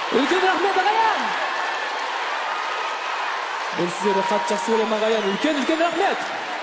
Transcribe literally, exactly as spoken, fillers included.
Үлкен рахмет ағайын! Мен сіздерді қатты жақсы көрем ағайын. Үлкен үлкен рахмет!